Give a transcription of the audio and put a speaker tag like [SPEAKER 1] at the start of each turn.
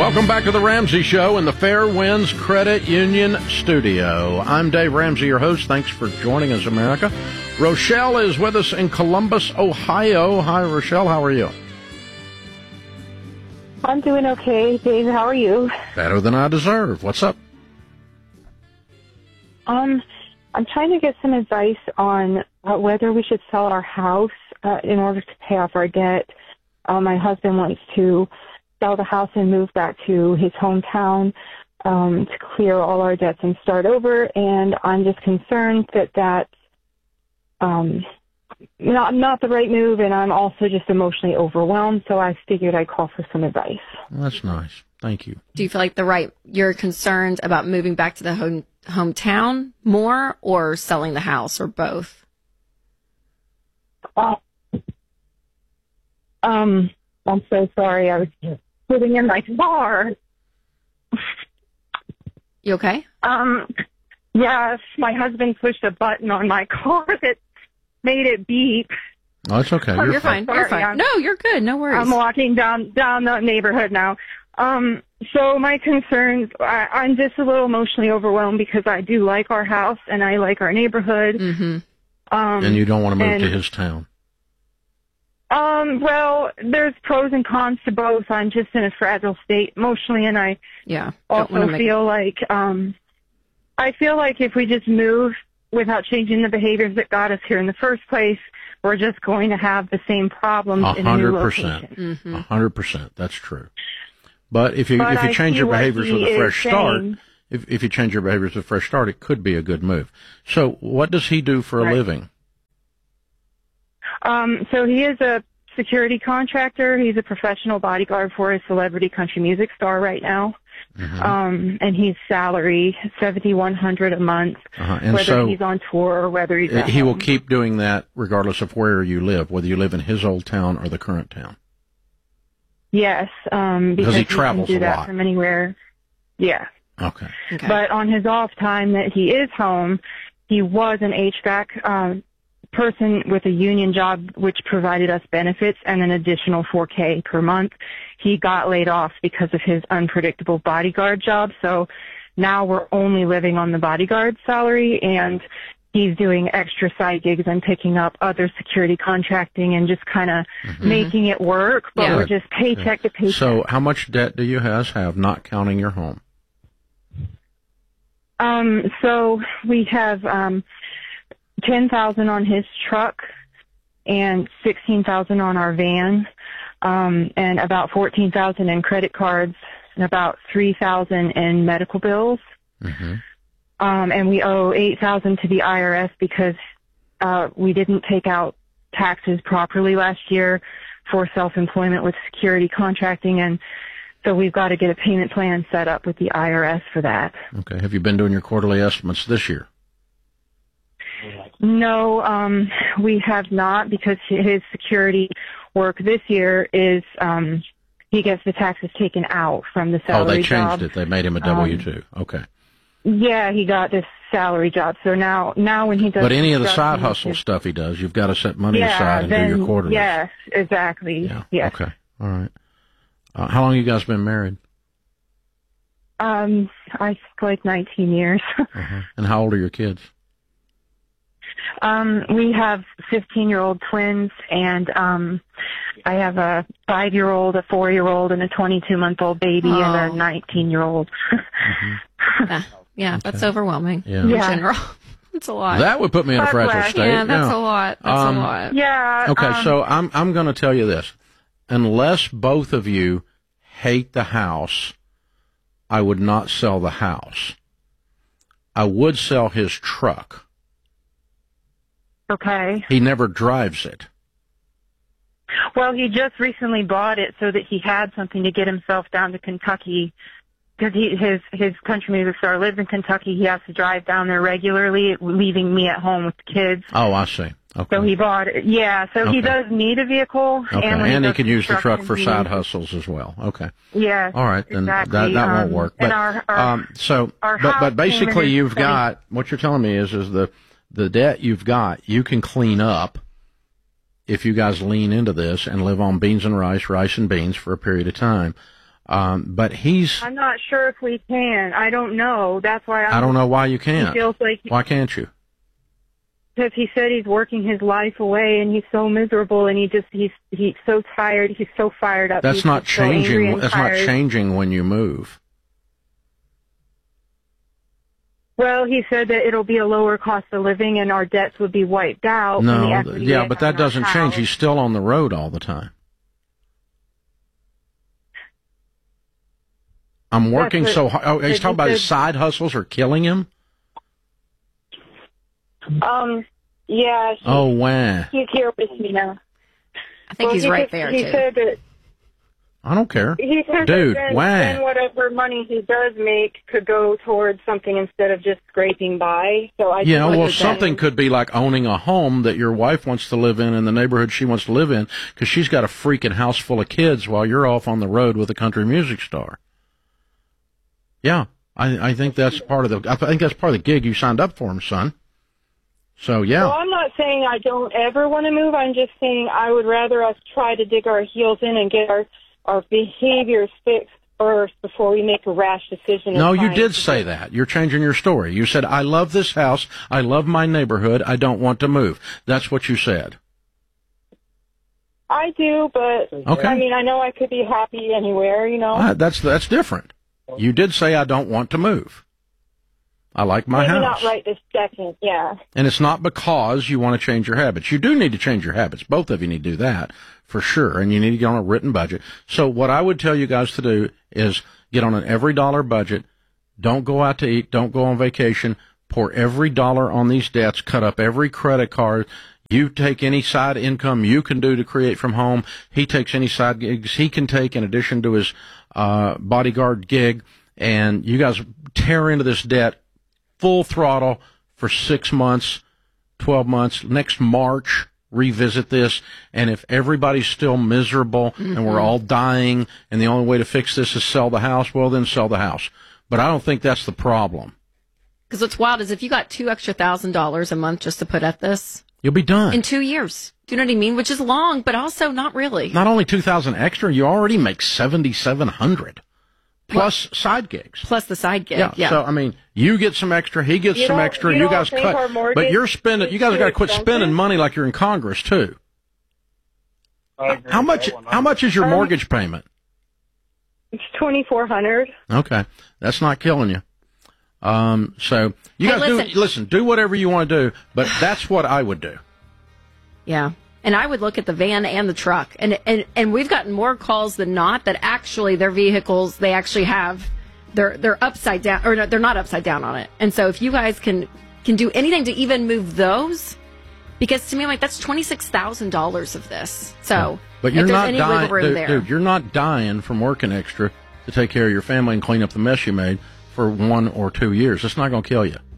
[SPEAKER 1] Welcome back to the Ramsey Show in the Fair Winds Credit Union studio. I'm Dave Ramsey, your host. Thanks for joining us, America. Rochelle is with us in Columbus, Ohio. Hi, Rochelle. How are you?
[SPEAKER 2] I'm doing okay. Dave, how are you?
[SPEAKER 1] Better than I deserve. What's up?
[SPEAKER 2] I'm trying to get some advice on whether we should sell our house in order to pay off our debt. My husband wants to sell the house and move back to his hometown to clear all our debts and start over. And I'm just concerned that that's not the right move, and I'm also just emotionally overwhelmed. So I figured I'd call for some advice.
[SPEAKER 1] Well, that's nice. Thank you.
[SPEAKER 3] Do you feel like you're concerned about moving back to the hometown more, or selling the house, or both?
[SPEAKER 2] I'm so sorry. I was sitting in my car.
[SPEAKER 3] You okay?
[SPEAKER 2] Yes, my husband pushed a button on my car that made it beep.
[SPEAKER 1] Oh, it's okay.
[SPEAKER 3] You're fine. You're fine. No, you're good. No worries.
[SPEAKER 2] I'm walking down the neighborhood now. So my concerns, I'm just a little emotionally overwhelmed because I do like our house and I like our neighborhood.
[SPEAKER 3] Mm-hmm.
[SPEAKER 1] And you don't want to move to his town.
[SPEAKER 2] Well, there's pros and cons to both. I'm just in a fragile state emotionally, and I also feel like if we just move without changing the behaviors that got us here in the first place, we're just going to have the same problems in a new location.
[SPEAKER 1] 100%. That's true. But if you change your behaviors with a fresh start, if you change your behaviors with a fresh start, it could be a good move. So what does he do for a living?
[SPEAKER 2] So he is a security contractor. He's a professional bodyguard for a celebrity country music star right now. Mm-hmm. And he's salary $7,100 a month,
[SPEAKER 1] and
[SPEAKER 2] whether
[SPEAKER 1] so
[SPEAKER 2] he's on tour or whether he's at
[SPEAKER 1] he
[SPEAKER 2] home.
[SPEAKER 1] will keep doing that regardless of where you live, whether you live in his old town or the current town.
[SPEAKER 2] Yes, because
[SPEAKER 1] he travels
[SPEAKER 2] can do
[SPEAKER 1] a
[SPEAKER 2] that
[SPEAKER 1] lot
[SPEAKER 2] from anywhere. Yeah.
[SPEAKER 1] Okay.
[SPEAKER 2] But on his off time that he is home, he was an HVAC person with a union job, which provided us benefits and an additional $4,000 per month. He got laid off because of his unpredictable bodyguard job. So now we're only living on the bodyguard salary, and he's doing extra side gigs and picking up other security contracting and just kind of making it work. But we're just paycheck to paycheck.
[SPEAKER 1] So how much debt do you have, not counting your home?
[SPEAKER 2] So we have $10,000 on his truck and $16,000 on our van, and about $14,000 in credit cards and about $3,000 in medical bills. Mm-hmm. And we owe $8,000 to the IRS because we didn't take out taxes properly last year for self-employment with security contracting, and so we've got to get a payment plan set up with the IRS for that.
[SPEAKER 1] Okay. Have you been doing your quarterly estimates this year?
[SPEAKER 2] No, we have not, because his security work this year is he gets the taxes taken out from the salary job.
[SPEAKER 1] Oh, they changed it. They made him a W-2. Okay.
[SPEAKER 2] Yeah, he got this salary job. So now when he does...
[SPEAKER 1] But any of the side hustle stuff he does, you've got to set money aside and do your quarterly.
[SPEAKER 2] Yes, exactly.
[SPEAKER 1] Yeah.
[SPEAKER 2] Yes.
[SPEAKER 1] Okay. All right. How long have you guys been married?
[SPEAKER 2] I think like 19 years.
[SPEAKER 1] And how old are your kids?
[SPEAKER 2] We have 15-year-old twins, and I have a 5-year-old, a 4-year-old, and a 22-month-old baby, and a 19-year-old.
[SPEAKER 3] Yeah, that's overwhelming
[SPEAKER 1] in
[SPEAKER 3] general. It's a lot.
[SPEAKER 1] That would put me in a fragile state.
[SPEAKER 3] Yeah, that's a lot. That's a lot.
[SPEAKER 2] Yeah.
[SPEAKER 1] Okay, so I'm going to tell you this. Unless both of you hate the house, I would not sell the house. I would sell his truck.
[SPEAKER 2] Okay.
[SPEAKER 1] He never drives it.
[SPEAKER 2] Well, he just recently bought it so that he had something to get himself down to Kentucky, because his country music star lives in Kentucky. He has to drive down there regularly, leaving me at home with the kids.
[SPEAKER 1] Oh, I see. Okay.
[SPEAKER 2] So he bought it. Yeah, so he does need a vehicle.
[SPEAKER 1] Okay,
[SPEAKER 2] and
[SPEAKER 1] he can use the truck for side hustles as well. Okay.
[SPEAKER 2] Yeah.
[SPEAKER 1] All right, then
[SPEAKER 2] exactly.
[SPEAKER 1] that won't work. But, but basically you've got, what you're telling me is the debt you've got, you can clean up if you guys lean into this and live on beans and rice and beans for a period of time. But he's...
[SPEAKER 2] I'm not sure if we can. I don't know. That's why
[SPEAKER 1] I don't know why you can't.
[SPEAKER 2] He feels like...
[SPEAKER 1] Why can't you?
[SPEAKER 2] Because he said he's working his life away, and he's so miserable, and he's so tired. He's so fired up.
[SPEAKER 1] That's not changing. That's not changing when you move.
[SPEAKER 2] Well, he said that it'll be a lower cost of living, and our debts would be wiped out.
[SPEAKER 1] No, yeah, but that doesn't change. He's still on the road all the time. I'm working so hard. Oh, he's talking about his side hustles are killing him?
[SPEAKER 2] Yeah.
[SPEAKER 1] Oh, wow.
[SPEAKER 2] He's here with me now.
[SPEAKER 3] I think he's right there,
[SPEAKER 2] he
[SPEAKER 3] too.
[SPEAKER 2] Said that,
[SPEAKER 1] I don't care.
[SPEAKER 2] He said
[SPEAKER 1] Dude,
[SPEAKER 2] that
[SPEAKER 1] wow.
[SPEAKER 2] then whatever money he does make could go towards something instead of just scraping by. So I
[SPEAKER 1] something could be like owning a home that your wife wants to live in the neighborhood she wants to live in, because she's got a freaking house full of kids while you're off on the road with a country music star. Yeah, I think that's part of the gig you signed up for, son. So, yeah.
[SPEAKER 2] Well, I'm not saying I don't ever want to move. I'm just saying I would rather us try to dig our heels in and get our behaviors fixed first before we make a rash decision.
[SPEAKER 1] No, you did say that. You're changing your story. You said, I love this house. I love my neighborhood. I don't want to move. That's what you said.
[SPEAKER 2] I do, but,
[SPEAKER 1] okay.
[SPEAKER 2] I mean, I know I could be happy anywhere, you know.
[SPEAKER 1] That's different. You did say, I don't want to move. I like my house.
[SPEAKER 2] Maybe not right this second, yeah.
[SPEAKER 1] And it's not because you want to change your habits. You do need to change your habits. Both of you need to do that, for sure. And you need to get on a written budget. So what I would tell you guys to do is get on an every dollar budget. Don't go out to eat. Don't go on vacation. Pour every dollar on these debts. Cut up every credit card. You take any side income you can do to create from home. He takes any side gigs he can take in addition to his bodyguard gig. And you guys tear into this debt full throttle for 6 months, 12 months. Next March, revisit this. And if everybody's still miserable and we're all dying and the only way to fix this is sell the house, well, then sell the house. But I don't think that's the problem.
[SPEAKER 3] Because what's wild is if you got $2,000 extra a month just to put at this,
[SPEAKER 1] you'll be done
[SPEAKER 3] in 2 years. Do you know what I mean? Which is long, but also not really.
[SPEAKER 1] Not only $2,000 extra, you already make $7,700. Plus side gigs.
[SPEAKER 3] Plus the side gig, yeah.
[SPEAKER 1] So, I mean, you get some extra, he gets some extra, and you guys cut. But you're spending, you guys got to quit spending money like you're in Congress, too. How much is your mortgage payment?
[SPEAKER 2] It's $2,400.
[SPEAKER 1] Okay. That's not killing you. So, you guys do whatever you want to do, but that's what I would do.
[SPEAKER 3] Yeah. And I would look at the van and the truck. And we've gotten more calls than not that actually their vehicles, they actually have, they're upside down, or no, they're not upside down on it. And so if you guys can do anything to even move those, because to me, I'm like, that's $26,000 of this. So,
[SPEAKER 1] yeah. But you're not dying,
[SPEAKER 3] dude,
[SPEAKER 1] you're not dying from working extra to take care of your family and clean up the mess you made for 1 or 2 years. It's not going to kill you.